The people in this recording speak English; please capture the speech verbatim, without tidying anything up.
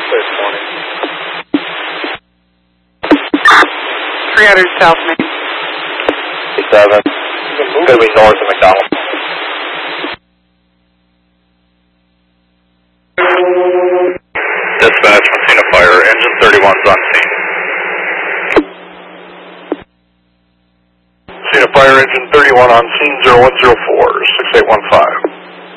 this morning. three hundred South Main. seven. Could be north of McDonald. Dispatch, Messina Fire, engine thirty-one's on scene. Messina Fire, engine thirty-one on scene, zero one zero four, six eight one five.